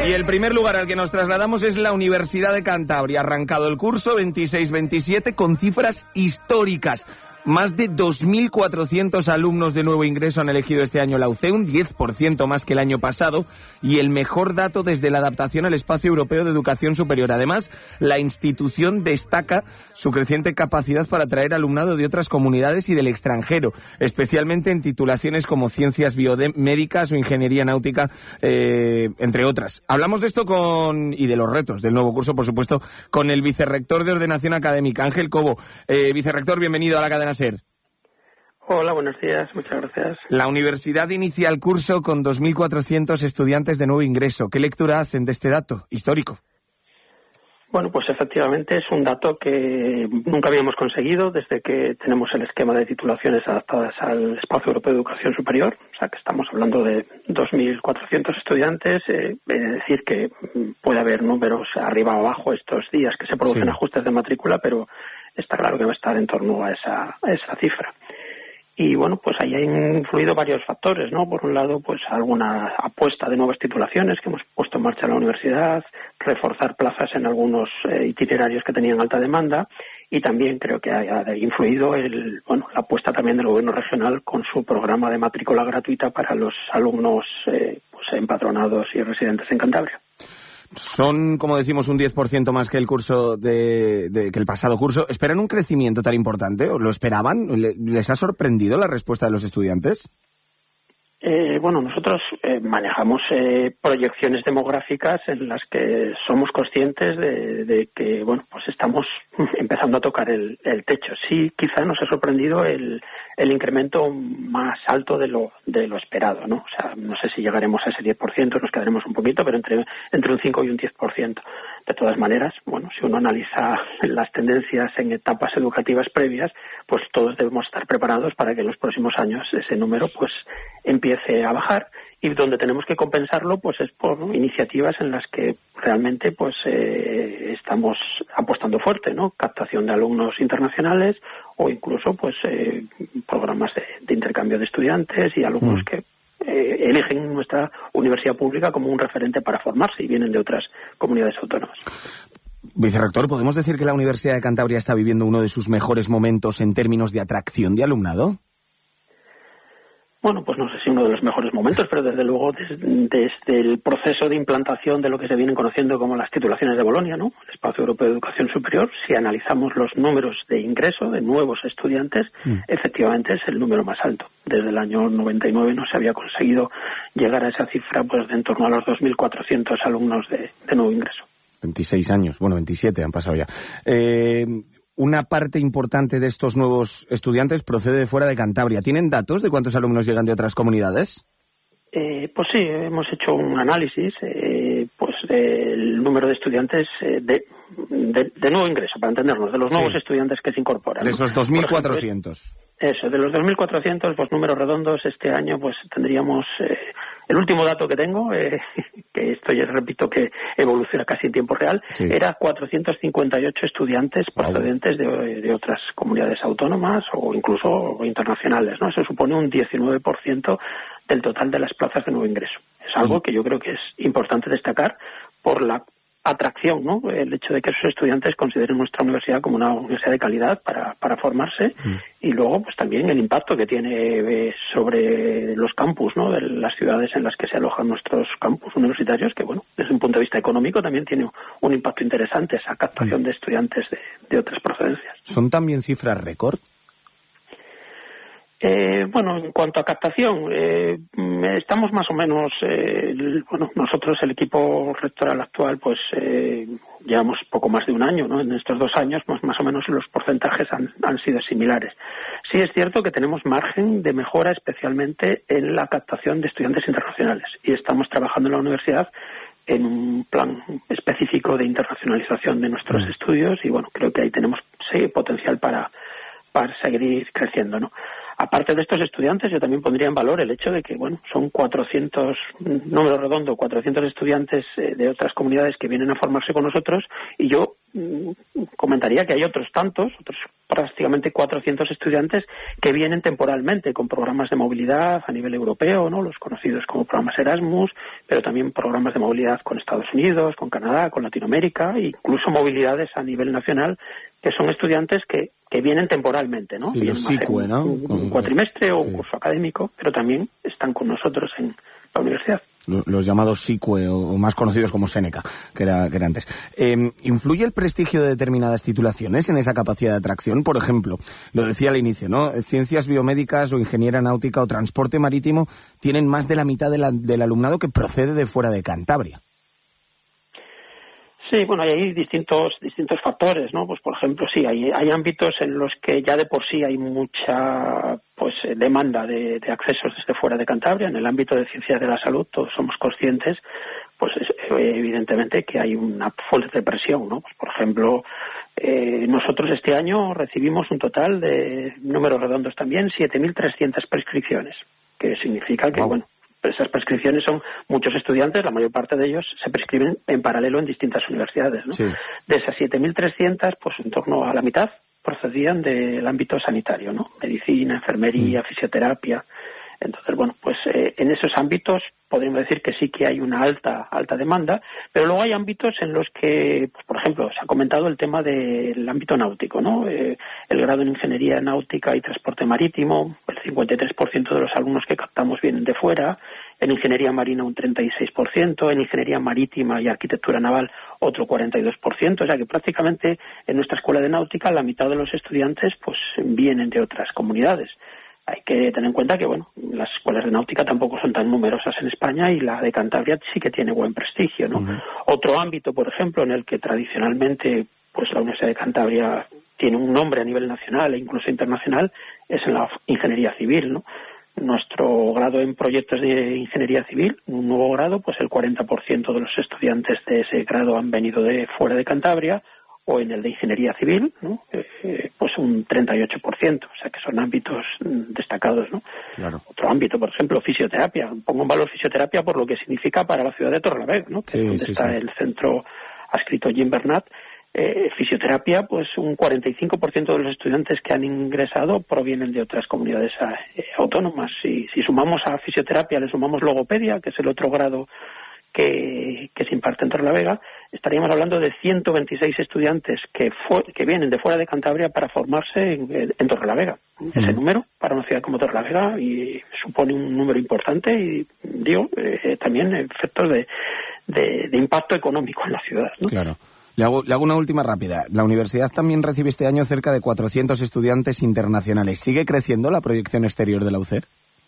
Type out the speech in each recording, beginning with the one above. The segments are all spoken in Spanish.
Y el primer lugar al que nos trasladamos es la Universidad de Cantabria. Ha arrancado el curso 26-27 con cifras históricas. Más de 2.400 alumnos de nuevo ingreso han elegido este año la UCE, un 10% más que el año pasado, y el mejor dato desde la adaptación al espacio europeo de educación superior. Además, la institución destaca su creciente capacidad para atraer alumnado de otras comunidades y del extranjero, especialmente en titulaciones como ciencias biomédicas o ingeniería náutica, entre otras. Hablamos de esto y de los retos del nuevo curso, por supuesto, con el vicerrector de Ordenación Académica, Ángel Cobo. Vicerrector, bienvenido a la cadena SER. Hola, buenos días, muchas gracias. La universidad inicia el curso con 2.400 estudiantes de nuevo ingreso. ¿Qué lectura hacen de este dato histórico? Bueno, pues efectivamente es un dato que nunca habíamos conseguido desde que tenemos el esquema de titulaciones adaptadas al Espacio Europeo de Educación Superior. O sea, que estamos hablando de 2.400 estudiantes. Es decir, que puede haber números arriba o abajo estos días que se producen ajustes de matrícula, pero está claro que va a estar en torno a esa cifra. Y bueno, pues ahí han influido varios factores, ¿no? Por un lado, pues alguna apuesta de nuevas titulaciones que hemos puesto en marcha en la universidad, reforzar plazas en algunos itinerarios que tenían alta demanda, y también creo que ha influido la apuesta también del gobierno regional con su programa de matrícula gratuita para los alumnos empadronados y residentes en Cantabria. Son, como decimos, un 10% más que el curso que el pasado curso. ¿Esperan un crecimiento tan importante? ¿O lo esperaban? ¿Les ha sorprendido la respuesta de los estudiantes? Nosotros manejamos proyecciones demográficas en las que somos conscientes de que, pues estamos empezando a tocar el techo. Sí, quizá nos ha sorprendido el incremento más alto de lo esperado, ¿no? O sea, no sé si llegaremos a ese 10%, nos quedaremos un poquito, pero entre un 5 y un 10%. De todas maneras, si uno analiza las tendencias en etapas educativas previas, pues todos debemos estar preparados para que en los próximos años ese número pues empiece a bajar, y donde tenemos que compensarlo pues es por iniciativas en las que realmente pues estamos apostando fuerte, ¿no? Captación de alumnos internacionales o incluso pues programas de intercambio de estudiantes y alumnos que eligen nuestra universidad pública como un referente para formarse y vienen de otras comunidades autónomas. Vicerrector, ¿podemos decir que la Universidad de Cantabria está viviendo uno de sus mejores momentos en términos de atracción de alumnado? Bueno, pues no sé si uno de los mejores momentos, pero desde luego desde el proceso de implantación de lo que se vienen conociendo como las titulaciones de Bolonia, ¿no? El Espacio Europeo de Educación Superior, si analizamos los números de ingreso de nuevos estudiantes, efectivamente es el número más alto. Desde el año 99 no se había conseguido llegar a esa cifra pues de en torno a los 2.400 alumnos de nuevo ingreso. 26 años, 27 han pasado ya. Una parte importante de estos nuevos estudiantes procede de fuera de Cantabria. ¿Tienen datos de cuántos alumnos llegan de otras comunidades? Pues sí, hemos hecho un análisis del número de estudiantes de nuevo ingreso, para entendernos, de los nuevos estudiantes que se incorporan. De esos 2.400. Eso, de los 2.400, pues números redondos, este año pues tendríamos, el último dato que tengo, que esto ya repito que evoluciona casi en tiempo real, era 458 estudiantes procedentes de otras comunidades autónomas o incluso internacionales, ¿no? Eso supone un 19% del total de las plazas de nuevo ingreso. Es algo que yo creo que es importante destacar por la atracción, ¿no? El hecho de que esos estudiantes consideren nuestra universidad como una universidad de calidad para formarse, y luego pues también el impacto que tiene sobre los campus, ¿no? De las ciudades en las que se alojan nuestros campus universitarios, que desde un punto de vista económico también tiene un impacto interesante esa captación de estudiantes de otras procedencias. ¿Son también cifras récord? En cuanto a captación, estamos más o menos, nosotros el equipo rectoral actual, pues llevamos poco más de un año, ¿no? En estos 2 años, pues más o menos los porcentajes han sido similares. Sí es cierto que tenemos margen de mejora, especialmente en la captación de estudiantes internacionales, y estamos trabajando en la universidad en un plan específico de internacionalización de nuestros estudios, y creo que ahí tenemos potencial para seguir creciendo, ¿no? Aparte de estos estudiantes, yo también pondría en valor el hecho de que, bueno, son 400, número redondo, 400 estudiantes de otras comunidades que vienen a formarse con nosotros, y yo comentaría que hay otros prácticamente 400 estudiantes que vienen temporalmente con programas de movilidad a nivel europeo, ¿no? Los conocidos como programas Erasmus, pero también programas de movilidad con Estados Unidos, con Canadá, con Latinoamérica, e incluso movilidades a nivel nacional, que son estudiantes que vienen temporalmente, ¿no? Sí, los SICUE, ¿no? Un cuatrimestre o un curso académico, pero también están con nosotros en la universidad. Los llamados SICUE, o más conocidos como Seneca, que era antes. ¿Influye el prestigio de determinadas titulaciones en esa capacidad de atracción? Por ejemplo, lo decía al inicio, ¿no? Ciencias biomédicas o ingeniería náutica o transporte marítimo tienen más de la mitad del alumnado que procede de fuera de Cantabria. Sí, bueno, hay distintos factores, ¿no? Pues, por ejemplo, sí, hay ámbitos en los que ya de por sí hay mucha demanda de accesos desde fuera de Cantabria. En el ámbito de ciencias de la salud todos somos conscientes, pues evidentemente que hay una fuerte presión, ¿no? Pues, por ejemplo, nosotros este año recibimos un total de, números redondos también, 7.300 prescripciones, que significa que, bueno, esas prescripciones son muchos estudiantes, la mayor parte de ellos se prescriben en paralelo en distintas universidades, ¿no? Sí. De esas 7.300, pues en torno a la mitad procedían del ámbito sanitario, ¿no? Medicina, enfermería, fisioterapia. Entonces, bueno, pues en esos ámbitos podríamos decir que sí que hay una alta demanda, pero luego hay ámbitos en los que, pues, por ejemplo, se ha comentado el tema del ámbito náutico, ¿no? El grado en ingeniería náutica y transporte marítimo, el 53% de los alumnos que captamos vienen de fuera, en ingeniería marina un 36%, en ingeniería marítima y arquitectura naval otro 42%, o sea que prácticamente en nuestra escuela de náutica la mitad de los estudiantes pues vienen de otras comunidades. Hay que tener en cuenta que, bueno, las escuelas de náutica tampoco son tan numerosas en España y la de Cantabria sí que tiene buen prestigio, ¿no? Uh-huh. Otro ámbito, por ejemplo, en el que tradicionalmente pues la Universidad de Cantabria tiene un nombre a nivel nacional e incluso internacional es en la ingeniería civil, ¿no? Nuestro grado en proyectos de ingeniería civil, un nuevo grado, pues el 40% de los estudiantes de ese grado han venido de fuera de Cantabria, o en el de ingeniería civil, ¿no? Pues un 38%, o sea que son ámbitos destacados, ¿no? Claro. Otro ámbito, por ejemplo, fisioterapia. Pongo en valor fisioterapia por lo que significa para la ciudad de Torrelavega, ¿no? Que es donde está el centro adscrito Jim Bernat. Fisioterapia, pues un 45% de los estudiantes que han ingresado provienen de otras comunidades autónomas. Si sumamos a fisioterapia, le sumamos logopedia, que es el otro grado que se imparte en Torrelavega, estaríamos hablando de 126 estudiantes que vienen de fuera de Cantabria para formarse en Torrelavega. Ese número para una ciudad como Torrelavega y supone un número importante y digo también efectos de impacto económico en la ciudad, ¿no? Claro. Le hago una última rápida. La universidad también recibe este año cerca de 400 estudiantes internacionales. ¿Sigue creciendo la proyección exterior de la UCER?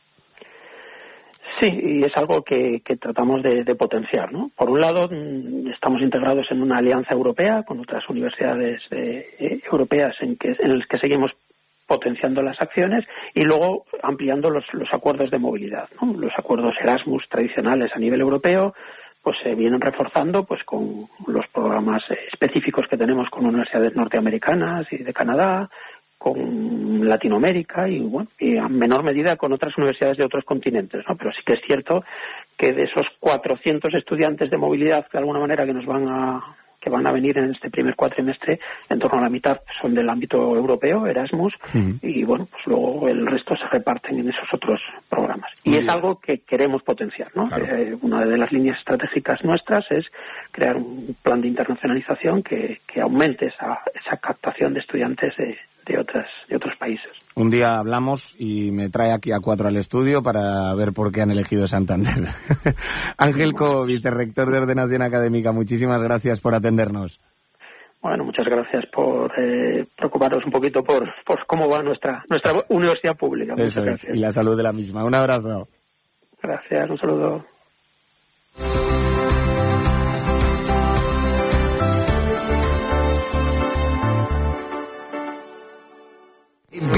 Sí, y es algo que tratamos de potenciar, ¿no? Por un lado, estamos integrados en una alianza europea con otras universidades europeas en las que seguimos potenciando las acciones y luego ampliando los acuerdos de movilidad, ¿no? Los acuerdos Erasmus tradicionales a nivel europeo pues se vienen reforzando pues con los programas específicos que tenemos con universidades norteamericanas y de Canadá, con Latinoamérica y, bueno, y a menor medida con otras universidades de otros continentes, ¿no? Pero sí que es cierto que de esos 400 estudiantes de movilidad de alguna manera que van a venir en este primer cuatrimestre, en torno a la mitad son del ámbito europeo, Erasmus, y bueno, pues luego el resto se reparten en esos otros programas. Y es algo que queremos potenciar, ¿no? Claro. Una de las líneas estratégicas nuestras es crear un plan de internacionalización que aumente esa captación de estudiantes de otros países. Un día hablamos y me trae aquí a 4 al estudio para ver por qué han elegido Santander. Ángel Cobo, vicerrector de Ordenación Académica, muchísimas gracias por atendernos. Bueno, muchas gracias por preocuparos un poquito por cómo va nuestra universidad pública. Eso es, y la salud de la misma. Un abrazo. Gracias, un saludo. Empieza hoy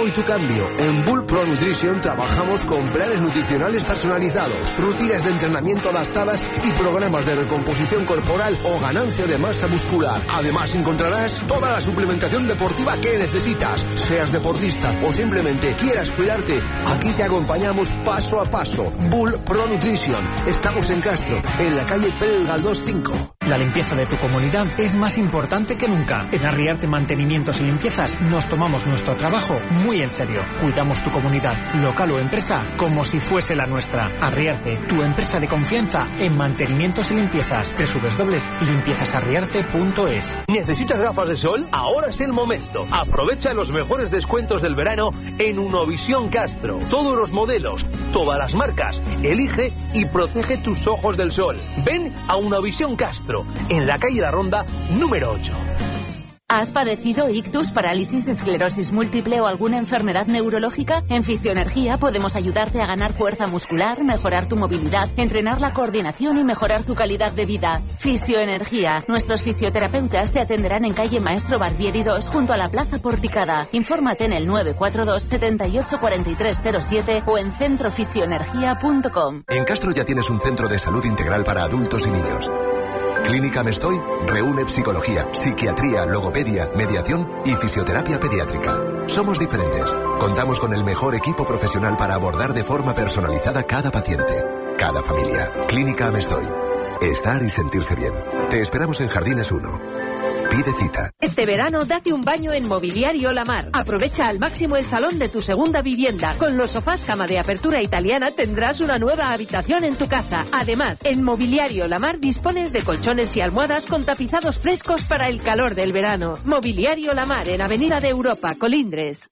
hoy tu cambio. En Bull Pro Nutrition trabajamos con planes nutricionales personalizados, rutinas de entrenamiento adaptadas y programas de recomposición corporal o ganancia de masa muscular. Además encontrarás toda la suplementación deportiva que necesitas. Seas deportista o simplemente quieras cuidarte, aquí te acompañamos paso a paso. Bull Pro Nutrition. Estamos en Castro, en la calle Pérez Galdós 5. La limpieza de tu comunidad es más importante que nunca. En Arriarte Mantenimientos y Limpiezas nos tomamos nuestro trabajo muy en serio. Cuidamos tu comunidad, local o empresa, como si fuese la nuestra. Arriarte, tu empresa de confianza en mantenimientos y limpiezas. www.limpiezasarriarte.es. ¿Necesitas gafas de sol? Ahora es el momento. Aprovecha los mejores descuentos del verano en Unovisión Castro. Todos los modelos, todas las marcas. Elige y protege tus ojos del sol. Ven a Unovisión Castro, en la calle La Ronda, número 8. ¿Has padecido ictus, parálisis, esclerosis múltiple o alguna enfermedad neurológica? En Fisioenergía podemos ayudarte a ganar fuerza muscular, mejorar tu movilidad, entrenar la coordinación y mejorar tu calidad de vida. Fisioenergía. Nuestros fisioterapeutas te atenderán en calle Maestro Barbieri 2 junto a la Plaza Porticada. Infórmate en el 942 78 4307 o en centrofisioenergia.com. En Castro ya tienes un centro de salud integral para adultos y niños. Clínica Mestoy reúne psicología, psiquiatría, logopedia, mediación y fisioterapia pediátrica. Somos diferentes. Contamos con el mejor equipo profesional para abordar de forma personalizada cada paciente, cada familia. Clínica Mestoy. Estar y sentirse bien. Te esperamos en Jardines 1. Pide cita. Este verano date un baño en Mobiliario La Mar. Aprovecha al máximo el salón de tu segunda vivienda. Con los sofás cama de apertura italiana tendrás una nueva habitación en tu casa. Además, en Mobiliario La Mar dispones de colchones y almohadas con tapizados frescos para el calor del verano. Mobiliario La Mar en Avenida de Europa, Colindres.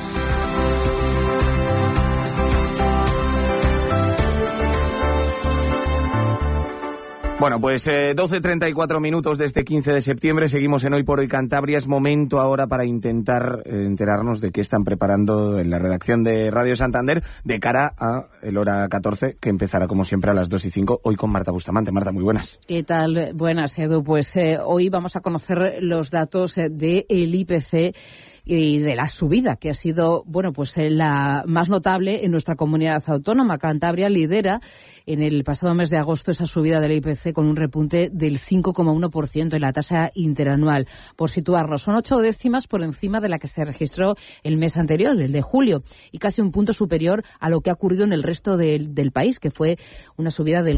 Bueno, pues 12:34 minutos de este 15 de septiembre. Seguimos en Hoy por Hoy Cantabria. Es momento ahora para intentar enterarnos de qué están preparando en la redacción de Radio Santander de cara a el hora 14, que empezará como siempre a las 2:05, hoy con Marta Bustamante. Marta, muy buenas. ¿Qué tal? Buenas, Edu. Pues hoy vamos a conocer los datos del IPC y de la subida, que ha sido, bueno, pues la más notable en nuestra comunidad autónoma. Cantabria lidera en el pasado mes de agosto esa subida del IPC con un repunte del 5,1% en la tasa interanual. Por situarnos, son 8 décimas por encima de la que se registró el mes anterior, el de julio, y casi un punto superior a lo que ha ocurrido en el resto del país, que fue una subida del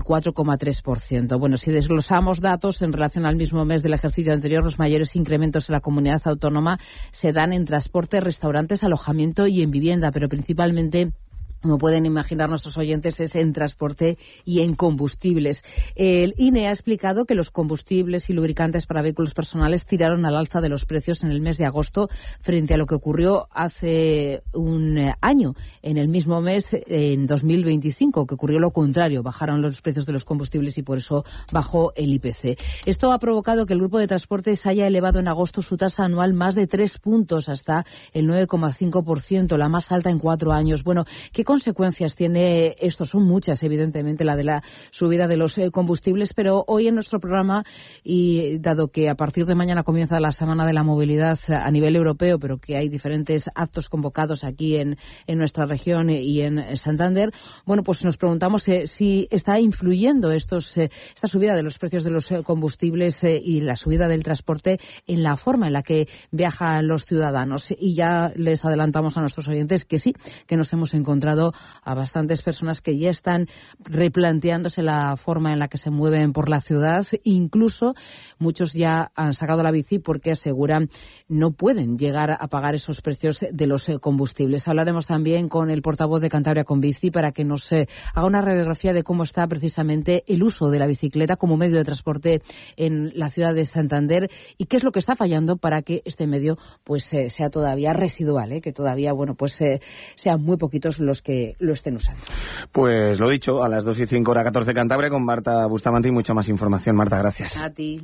4,3%. Bueno, si desglosamos datos en relación al mismo mes del ejercicio anterior, los mayores incrementos en la comunidad autónoma se dan en transporte, restaurantes, alojamiento y en vivienda, pero principalmente, como pueden imaginar nuestros oyentes, es en transporte y en combustibles. El INE ha explicado que los combustibles y lubricantes para vehículos personales tiraron al alza de los precios en el mes de agosto frente a lo que ocurrió hace un año, en el mismo mes, en 2025, que ocurrió lo contrario. Bajaron los precios de los combustibles y por eso bajó el IPC. Esto ha provocado que el grupo de transportes haya elevado en agosto su tasa anual más de 3 puntos hasta el 9,5%, la más alta en 4 años. Bueno, ¿qué consecuencias tiene esto? Son muchas, evidentemente, la de la subida de los combustibles, pero hoy en nuestro programa, y dado que a partir de mañana comienza la Semana de la Movilidad a nivel europeo, pero que hay diferentes actos convocados aquí en nuestra región y en Santander, bueno, pues nos preguntamos si está influyendo esta subida de los precios de los combustibles y la subida del transporte en la forma en la que viajan los ciudadanos. Y ya les adelantamos a nuestros oyentes que sí, que nos hemos encontrado a bastantes personas que ya están replanteándose la forma en la que se mueven por la ciudad. Incluso muchos ya han sacado la bici porque aseguran no pueden llegar a pagar esos precios de los combustibles. Hablaremos también con el portavoz de Cantabria con Bici para que nos haga una radiografía de cómo está precisamente el uso de la bicicleta como medio de transporte en la ciudad de Santander y qué es lo que está fallando para que este medio pues sea todavía residual, que todavía pues sean muy poquitos los que lo estén usando. Pues lo dicho, a las 2:05, hora 14 Cantabria, con Marta Bustamante y mucha más información. Marta, gracias. A ti.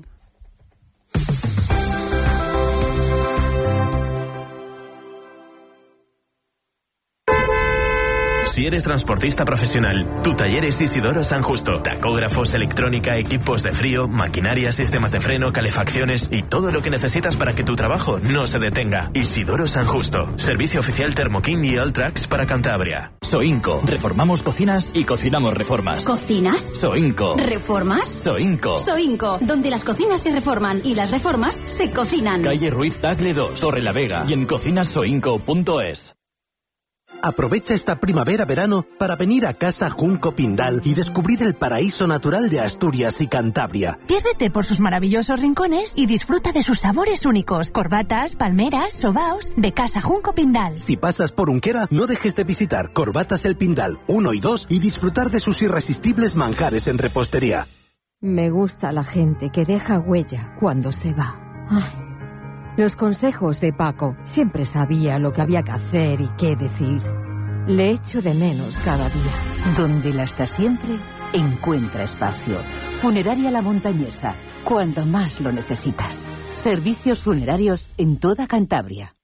Si eres transportista profesional, tu taller es Isidoro San Justo. Tacógrafos, electrónica, equipos de frío, maquinaria, sistemas de freno, calefacciones y todo lo que necesitas para que tu trabajo no se detenga. Isidoro San Justo. Servicio oficial Thermokin y Alltrax para Cantabria. Soinco. Reformamos cocinas y cocinamos reformas. ¿Cocinas? Soinco. ¿Reformas? Soinco. Soinco, donde las cocinas se reforman y las reformas se cocinan. Calle Ruiz Tagle 2, Torre la Vega y en cocinasoinco.es. Aprovecha esta primavera-verano para venir a Casa Junco Pindal y descubrir el paraíso natural de Asturias y Cantabria. Piérdete por sus maravillosos rincones y disfruta de sus sabores únicos. Corbatas, palmeras, sobaos, de Casa Junco Pindal. Si pasas por Unquera, no dejes de visitar Corbatas El Pindal 1 y 2 y disfrutar de sus irresistibles manjares en repostería. Me gusta la gente que deja huella cuando se va. Ay. Los consejos de Paco. Siempre sabía lo que había que hacer y qué decir. Le echo de menos cada día. Donde él está siempre, encuentra espacio. Funeraria La Montañesa. Cuando más lo necesitas. Servicios funerarios en toda Cantabria.